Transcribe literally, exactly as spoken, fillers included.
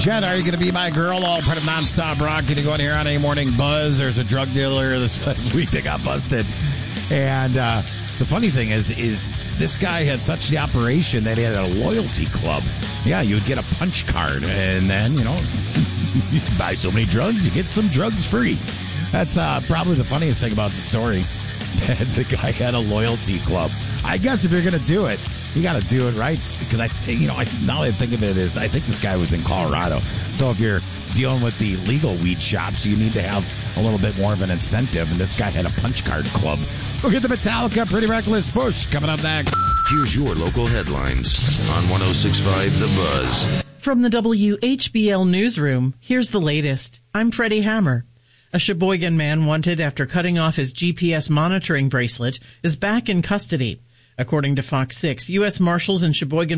Jen, Are You Going to Be My Girl? All part of Nonstop Rock. You can go in here on a morning buzz. There's a drug dealer this, this week that got busted. And uh, the funny thing is, is this guy had such the operation that he had a loyalty club. Yeah, you would get a punch card. And then, you know, you buy so many drugs, you get some drugs free. That's uh, probably the funniest thing about the story. That the guy had a loyalty club. I guess if you're going to do it, you got to do it right. Because, I, you know, I, now that I think of it, is I think this guy was in Colorado. So if you're dealing with the legal weed shops, you need to have a little bit more of an incentive. And this guy had a punch card club. We'll get the Metallica Pretty Reckless Push coming up next. Here's your local headlines on one oh six point five The Buzz. From the W H B L newsroom, here's the latest. I'm Freddie Hammer. A Sheboygan man wanted after cutting off his G P S monitoring bracelet is back in custody. According to Fox six, U S Marshals in Sheboygan